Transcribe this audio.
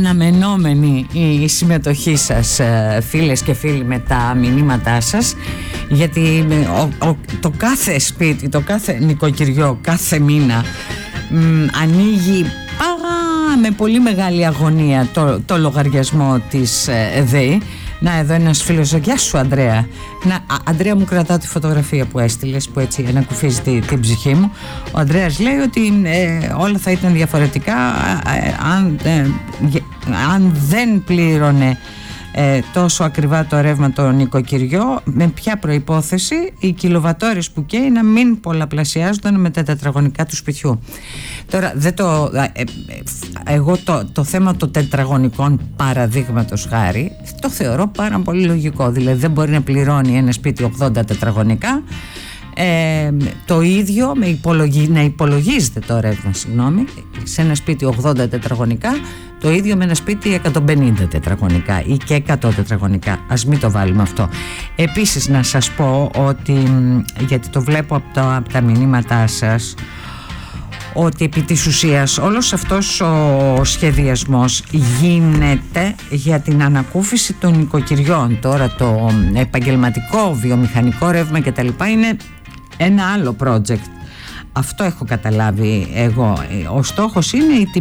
αναμενόμενη η συμμετοχή σας, φίλες και φίλοι, με τα μηνύματά σας, γιατί το κάθε σπίτι, το κάθε νοικοκυριό κάθε μήνα ανοίγει με πολύ μεγάλη αγωνία το λογαριασμό της ΔΕΗ. Να, εδώ ένας φίλος, γεια σου Ανδρέα. Ανδρέα, μου κρατάω τη φωτογραφία που έστειλες, που έτσι ανακουφίζει την ψυχή μου. Ο Ανδρέας λέει ότι όλα θα ήταν διαφορετικά αν δεν πλήρωνε τόσο ακριβά το ρεύμα το νοικοκυριό, με ποια προϋπόθεση οι κιλοβατόρες που καίει να μην πολλαπλασιάζονταν με τα τετραγωνικά του σπιτιού. Τώρα εγώ το θέμα των τετραγωνικών, παραδείγματος χάρη, το θεωρώ πάρα πολύ λογικό. Δηλαδή δεν μπορεί να πληρώνει ένα σπίτι 80 τετραγωνικά το ίδιο να υπολογίζεται το ρεύμα, σε ένα σπίτι 80 τετραγωνικά, το ίδιο με ένα σπίτι 150 τετραγωνικά ή και 100 τετραγωνικά. Ας μην το βάλουμε αυτό. Επίσης να σας πω ότι, γιατί το βλέπω από τα μηνύματά σας, ότι επί της ουσίας όλος αυτός ο σχεδιασμός γίνεται για την ανακούφιση των νοικοκυριών. Τώρα το επαγγελματικό, βιομηχανικό ρεύμα κτλ. Είναι ένα άλλο project. Αυτό έχω καταλάβει εγώ. Ο στόχος είναι η